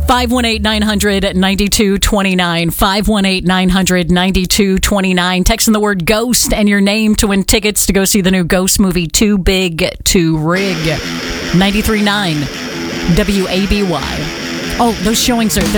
518-900-9229. 518-900-9229. Text in the word ghost and your name to win tickets to go see the new Ghost movie, Too Big to Rig. 93.9 WABY. Oh, those showings are...